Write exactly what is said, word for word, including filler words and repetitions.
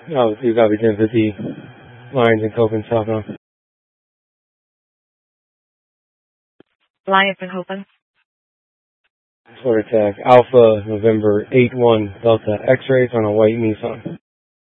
Obviously, copy ten fifty, Lions and Copen southbound. Lions and Copen. Florida Tech, Alpha, November eight one, Delta, X-rays on a white Nissan.